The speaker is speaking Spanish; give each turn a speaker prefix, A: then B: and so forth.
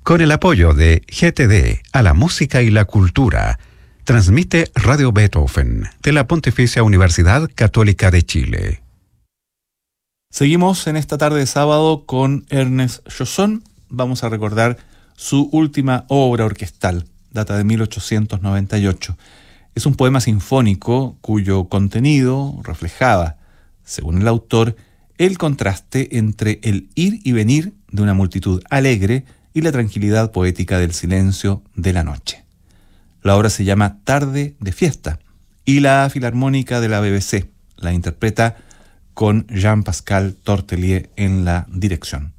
A: Con el apoyo de GTD a la música y la cultura, transmite Radio Beethoven de la Pontificia Universidad Católica de Chile.
B: Seguimos en esta tarde de sábado con Ernest Chausson. Vamos a recordar su última obra orquestal, data de 1898. Es un poema sinfónico cuyo contenido reflejaba, según el autor, el contraste entre el ir y venir de una multitud alegre y la tranquilidad poética del silencio de la noche. La obra se llama Tarde de Fiesta y la Filarmónica de la BBC la interpreta con Jean-Pascal Tortelier en la dirección.